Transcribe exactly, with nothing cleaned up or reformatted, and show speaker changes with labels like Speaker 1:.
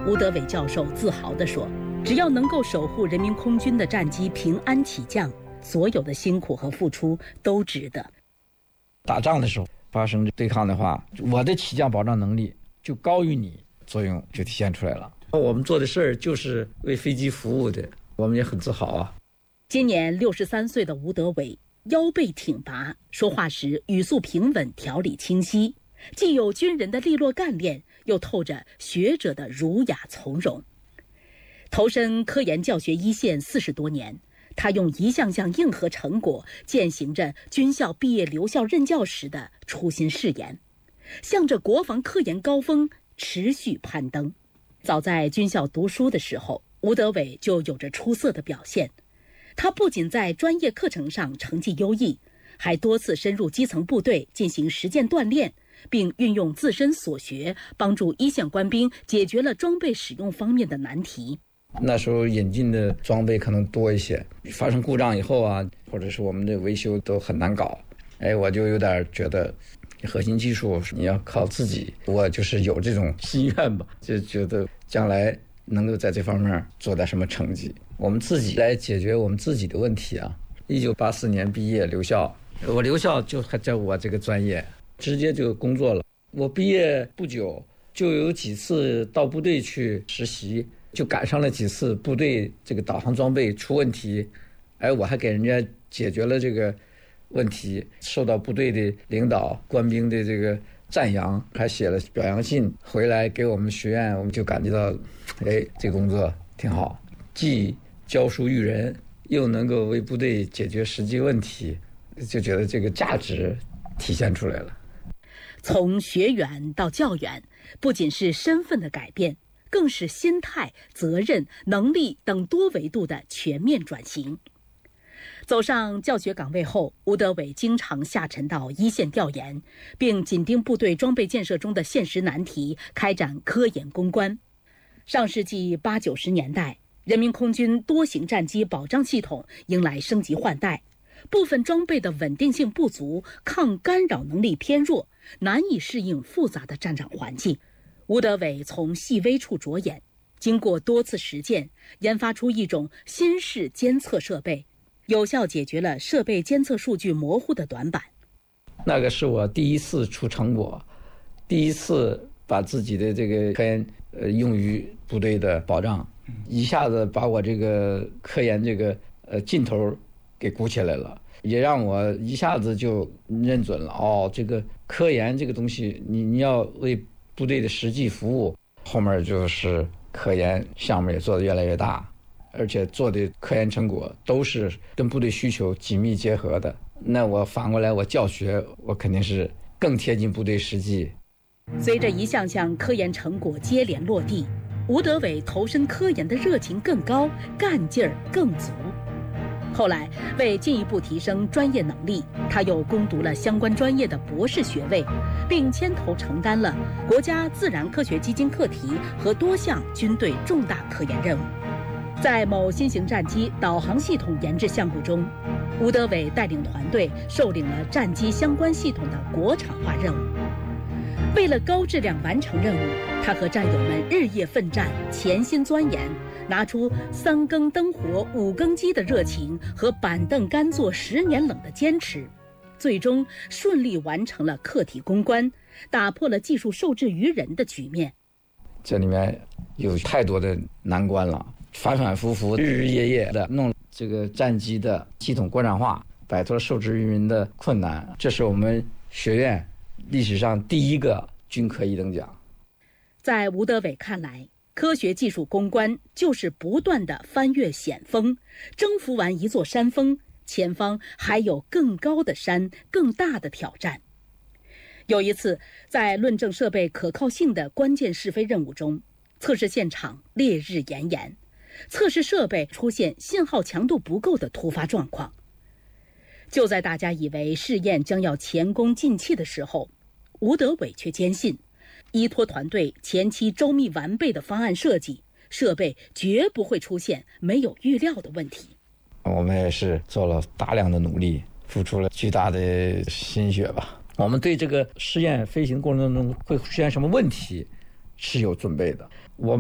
Speaker 1: 吴德伟教授自豪地说，只要能够守护人民空军的战机平安起降，所有的辛苦和付出都值得。
Speaker 2: 打仗的时候发生对抗的话，我的起降保障能力就高于你，作用就体现出来了。我们做的事儿就是为飞机服务的，我们也很自豪啊。
Speaker 1: 今年六十三岁的吴德伟腰背挺拔，说话时语速平稳，条理清晰，既有军人的利落干练，又透着学者的儒雅从容。投身科研教学一线四十多年，他用一项项硬核成果践行着军校毕业留校任教时的初心誓言，向着国防科研高峰持续攀登。早在军校读书的时候，吴德伟就有着出色的表现。他不仅在专业课程上成绩优异，还多次深入基层部队进行实践锻炼，并运用自身所学，帮助一线官兵解决了装备使用方面的难题。
Speaker 2: 那时候引进的装备可能多一些，发生故障以后啊，或者是我们的维修都很难搞。哎，我就有点觉得核心技术你要靠自己，我就是有这种心愿吧，就觉得将来能够在这方面做点什么成绩，我们自己来解决我们自己的问题啊。一九八四年毕业留校，我留校就还在我这个专业直接就工作了。我毕业不久就有几次到部队去实习，就赶上了几次部队这个导航装备出问题，哎，我还给人家解决了这个问题，受到部队的领导官兵的这个赞扬，还写了表扬信回来给我们学院，我们就感觉到哎，这个工作挺好，既教书育人，又能够为部队解决实际问题，就觉得这个价值体现出来了。
Speaker 1: 从学员到教员，不仅是身份的改变，更是心态、责任、能力等多维度的全面转型。走上教学岗位后，吴德伟经常下沉到一线调研，并紧盯部队装备建设中的现实难题，开展科研攻关。上世纪八九十年代，人民空军多型战机保障系统迎来升级换代，部分装备的稳定性不足，抗干扰能力偏弱，难以适应复杂的战场环境。吴德伟从细微处着眼，经过多次实践，研发出一种新式监测设备，有效解决了设备监测数据模糊的短板。
Speaker 2: 那个是我第一次出成果，第一次把自己的这个科研呃用于部队的保障，一下子把我这个科研这个呃劲头给鼓起来了，也让我一下子就认准了哦，这个科研这个东西，你你要为部队的实际服务。后面就是科研项目也做得越来越大，而且做的科研成果都是跟部队需求紧密结合的。那我反过来我教学，我肯定是更贴近部队实际。
Speaker 1: 随着一项项科研成果接连落地，吴德伟投身科研的热情更高，干劲儿更足。后来为进一步提升专业能力，他又攻读了相关专业的博士学位，并牵头承担了国家自然科学基金课题和多项军队重大科研任务。在某新型战机导航系统研制项目中，吴德伟带领团队受领了战机相关系统的国产化任务。为了高质量完成任务，他和战友们日夜奋战，潜心钻研，拿出三更灯火五更鸡的热情和板凳干坐十年冷的坚持，最终顺利完成了课题攻关，打破了技术受制于人的局面。
Speaker 2: 这里面有太多的难关了，反反复复日日夜夜的弄这个战机的系统国产化，摆脱了受制于人的困难，这是我们学院历史上第一个军科一等奖。
Speaker 1: 在吴德伟看来，科学技术攻关就是不断地翻越险峰，征服完一座山峰，前方还有更高的山，更大的挑战。有一次，在论证设备可靠性的关键试飞任务中，测试现场烈日炎炎，测试设备出现信号强度不够的突发状况。就在大家以为试验将要前功尽弃的时候，吴德伟却坚信，依托团队前期周密完备的方案设计，设备绝不会出现没有预料的问题。
Speaker 2: 我们也是做了大量的努力，付出了巨大的心血吧。我们对这个试验飞行过程当中会出现什么问题是有准备的，